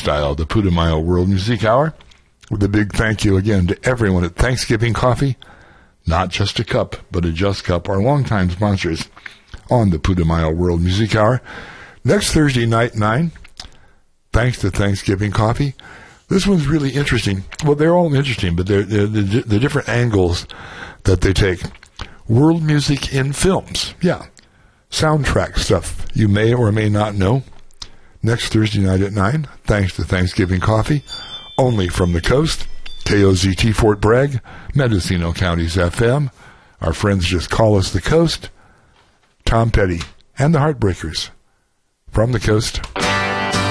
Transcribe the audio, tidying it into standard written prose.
style, the Putumayo World Music Hour, with a big thank you again to everyone at Thanksgiving Coffee, Not Just a Cup, but a Just Cup, our longtime sponsors on the Putumayo World Music Hour. Next Thursday night, 9, thanks to Thanksgiving Coffee. This one's really interesting. Well, they're all interesting, but they're the different angles that they take. World music in films. Yeah. Soundtrack stuff you may or may not know. Next Thursday night at 9, thanks to Thanksgiving Coffee. Only from the coast. KOZT Fort Bragg, Mendocino County's FM. Our friends just call us the coast. Tom Petty and the Heartbreakers from the coast.